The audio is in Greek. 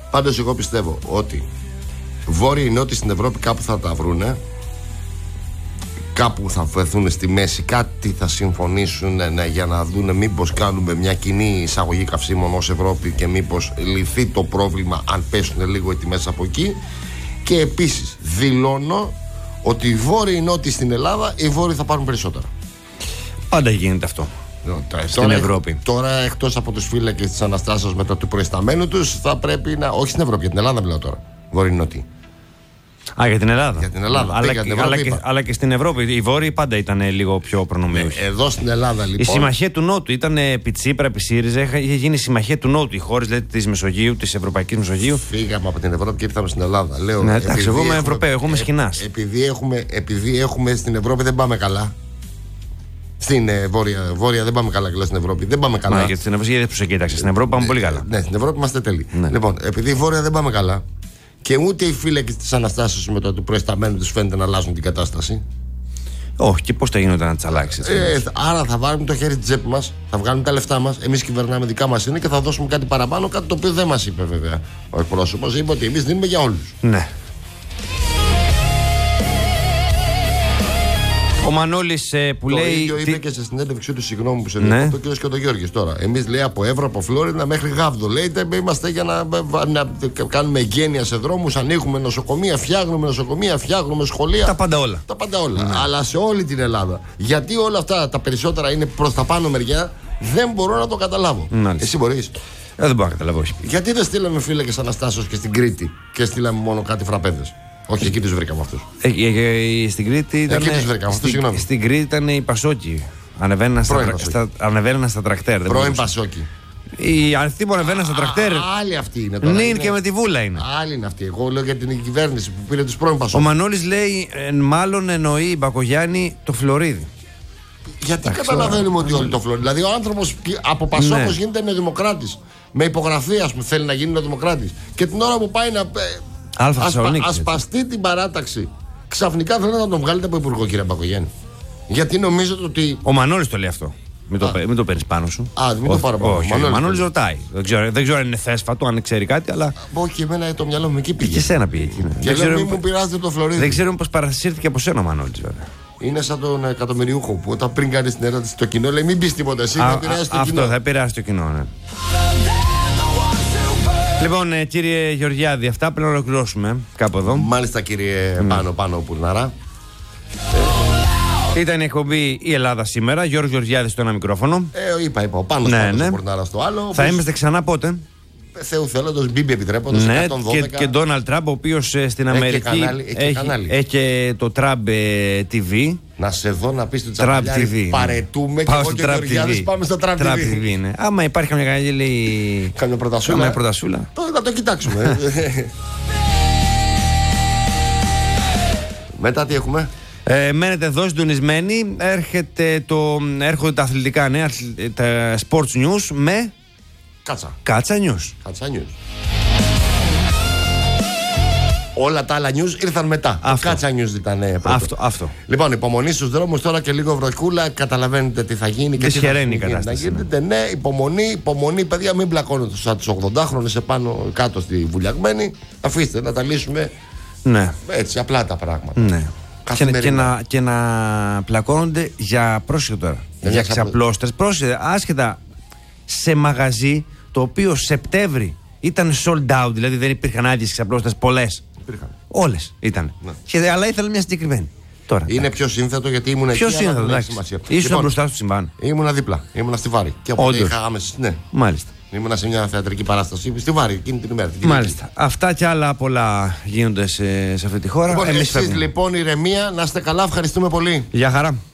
Πάντως εγώ πιστεύω ότι βόρειοι νότιοι στην Ευρώπη κάπου θα τα βρούνε, κάπου θα βρεθούν στη μέση, κάτι θα συμφωνήσουν για να δουν μήπως κάνουμε μια κοινή εισαγωγή καυσίμων ως Ευρώπη και μήπως λυθεί το πρόβλημα αν πέσουν λίγο οι τιμές από εκεί. Και επίσης δηλώνω ότι οι βόρειοι νότιοι στην Ελλάδα, οι βόρειοι θα πάρουν περισσότερα. Πάντα γίνεται αυτό στην Ευρώπη. Τώρα, εκτός από τους φύλακες της Αναστάσεως μετά του προϊσταμένου τους, θα πρέπει να. Όχι στην Ευρώπη, για την Ελλάδα μιλάω τώρα. Βόρειοι νότιοι. Για την Ελλάδα. Για την Ελλάδα. Αλλά και στην Ευρώπη. Οι Βόρειοι πάντα ήταν λίγο πιο προνομιούχοι. Εδώ στην Ελλάδα λοιπόν. Η συμμαχία του Νότου ήταν επί Τσίπρα, επί ΣΥΡΙΖΑ. Είχε γίνει η συμμαχία του Νότου. Οι χώρες της Μεσογείου, της Ευρωπαϊκής Μεσογείου. Φύγαμε από την Ευρώπη και ήρθαμε στην Ελλάδα. Λέω, ναι, εντάξει, εγώ είμαι Ευρωπαίο, εγώ είμαι σχοινάς. Επειδή έχουμε στην Ευρώπη δεν πάμε καλά. Στην Βόρεια δεν πάμε καλά, στην Ευρώπη. Δεν πάμε καλά. Γιατί στην Ευρώπη δεν προσεκοίταξε. Στην Ευρώπη πάμε πολύ καλά. Ναι, στην Ευρώπη είμαστε τέλειοι. Λοιπόν, επειδή η Βόρεια δεν πάμε καλά. Και ούτε οι φύλακες της Αναστάσεως μετά του προϊσταμένου τους φαίνεται να αλλάζουν την κατάσταση. Όχι, και πώς θα γίνονται να τις αλλάξει. Άρα θα βάλουμε το χέρι στην τσέπη μας, θα βγάλουμε τα λεφτά μας, εμείς κυβερνάμε, δικά μας είναι και θα δώσουμε κάτι παραπάνω, κάτι το οποίο δεν μας είπε βέβαια ο εκπρόσωπος. Είπε ότι εμείς δίνουμε για όλους. Ναι. Ο Μανώλης που το λέει. Το ίδιο είπε και σε συνέντευξή του, συγγνώμη που σε διακόπτω, ο κ. Κοντογιώργης τώρα. Εμείς λέει από Εύρο, από Φλόρινα μέχρι Γάβδο. Λέει είμαστε για να κάνουμε εγγένεια σε δρόμους, ανοίγουμε νοσοκομεία, φτιάχνουμε νοσοκομεία, φτιάχνουμε σχολεία. Τα πάντα όλα. Τα πάντα όλα. Ναι. Αλλά σε όλη την Ελλάδα. Γιατί όλα αυτά τα περισσότερα είναι προς τα πάνω μεριά, δεν μπορώ να το καταλάβω. Μάλιστα. Εσύ μπορείς. Δεν μπορώ να καταλάβω. Γιατί δεν στείλαμε φύλακες Αναστάσεως και στην Κρήτη και στείλαμε μόνο κάτι φραπέδες. Όχι, εκεί τους βρήκαμε αυτούς. Στην Κρήτη ήταν. Εκεί τους βρήκαμε αυτούς, συγγνώμη. Στην Κρήτη ήταν οι Πασόκοι. Ανεβαίναν στα τρακτέρ. Πρώην Πασόκοι. Οι αριθμοί που ανεβαίναν στα τρακτέρ. Άλλοι αυτοί είναι τώρα. Ναι, και με τη βούλα είναι. Άλλοι είναι αυτοί. Εγώ λέω για την κυβέρνηση που πήρε τους πρώην Πασόκοι. Ο Μανώλης λέει, μάλλον εννοεί η Μπακογιάννη το Φλωρίδι. Γιατί καταλαβαίνουμε ότι όλοι το Φλωρίδι. Δηλαδή ο άνθρωπος από Πασόκος γίνεται νεοδημοκράτης. Με υπογραφή, ας πούμε, θέλει να γίνει νεοδημοκράτης. Και την ώρα που πάει να. Ασπαστεί την παράταξη. Ξαφνικά θέλετε να τον βγάλετε από υπουργό, κύριε Μπακογιάννη. Γιατί νομίζετε ότι. Ο Μανώλης το λέει αυτό. Μην το παίρνεις πάνω σου. Μην το πάρω πάνω. Ο Μανώλης ρωτάει. Δεν ξέρω αν είναι θέσφατο, αν ξέρει κάτι, αλλά. Όχι, εμένα το μυαλό μου εκεί πήγε. Και εσένα πήγε εκεί. Και λέω μην μου πειράζετε το Φλωρίδι. Δεν ξέρω πώς παρασύρθηκε από σένα ο Μανώλης, βέβαια. Είναι σαν τον εκατομμυριούχο που όταν πριν κάνει την ερώτηση στο κοινό λέει μην πεις τίποτα εσύ, θα επηρεάσει το κοινό. Αυτό θα επηρεάσει το κοινό, ναι. Λοιπόν, κύριε Γεωργιάδη, αυτά πρέπει να ολοκληρώσουμε κάπου εδώ. Μάλιστα, κύριε Πάνω Πουρναρά. Ήταν η εκπομπή Η Ελλάδα σήμερα. Γιώργος Γεωργιάδης στο ένα μικρόφωνο. Είπα, ο Πάνος Πουρναρά στο άλλο. Θα είμαστε ξανά πότε? Θεού θέλοντος, Μπίμπι επιτρέποντος. Ναι, και Ντόναλντ Τραμπ, ο οποίος στην Αμερική έχει και το Τραμπ TV. Να σε δω να πεις του Τσαπαλιάρη παρετούμε και εγώ και ο Γεωργιάδης πάμε στο Τραμπ TV. Ναι. Άμα υπάρχει καμιά καλή πρωτασούλα. Τότε θα το κοιτάξουμε. Μετά τι έχουμε? Μένετε εδώ συντονισμένοι. Έρχονται τα αθλητικά νέα, τα sports news με Κάτσα News. Όλα τα άλλα news ήρθαν μετά. Κάτσα News ήταν πρώτο. Αυτό. Λοιπόν, υπομονή στους δρόμους τώρα και λίγο βροχούλα. Καταλαβαίνετε τι θα γίνει και τι θα γίνει. Ναι, υπομονή, παιδιά, μην μπλακώνετε σαν τους 80χρονες επάνω κάτω στη βουλιαγμένη. Αφήστε να τα λύσουμε. Ναι. Έτσι, απλά τα πράγματα. Ναι. Και να πλακώνονται για πρόσεχε τώρα. Για ξαπλώστες. Πρόσεχε, άσχετα σε μαγαζί το οποίο Σεπτέμβρη ήταν sold out, δηλαδή δεν υπήρχαν άδειες ξαπλώστες πολλές. Όλες ήταν. Ναι. Αλλά ήθελα μια συγκεκριμένη. Τώρα, είναι πιο σύνθετο γιατί ήμουν εκεί. Πιο σύνθετο, εντάξει. Ήσουν μπροστά στο συμβάν. Ήμουνα δίπλα. Ήμουνα στη Βάρη. Και από είχα άμεση. Ναι. Μάλιστα. Ήμουνα σε μια θεατρική παράσταση στη Βάρη εκείνη την ημέρα. Μάλιστα. Αυτά και άλλα πολλά γίνονται σε αυτή τη χώρα. Εσείς λοιπόν ηρεμία, να είστε καλά, ευχαριστούμε πολύ. Γεια χαρά.